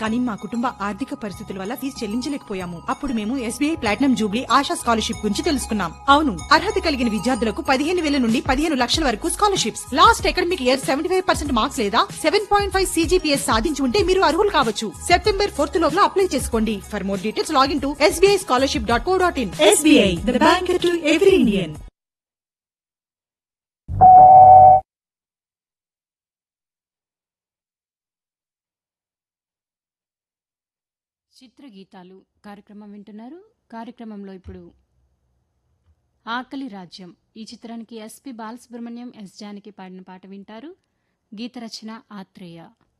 కానీ మా కుటుంబ ఆర్థిక పరిస్థితుల వల్ల ఫీజు చెల్లించలేకపోయాము. అప్పుడు మేము SBI platinum Jubilee ASHA scholarship గురించి తెలుసుకున్నాం. అవును, అర్హత కలిగిన విద్యార్థులకు 15,000 నుండి 15 లక్షల వరకు scholarships. Last academic year 75% marks లేదా 7.5 CGPS సాధించి ఉంటే మీరు అర్హులు కావచ్చు. సెప్టెంబర్ 4th లోపల అప్లై చేసుకోండి. For more details login to sbischolarship.co.in. SBI, the bank to every Indian. చిత్రగీతాలు కార్యక్రమం వింటున్నారు. కార్యక్రమంలో ఇప్పుడు ఆకలి రాజ్యం ఈ చిత్రానికి ఎస్పి బాలసుబ్రహ్మణ్యం, ఎస్ జానకి పాడిన పాట వింటారు. గీత రచన ఆత్రేయ.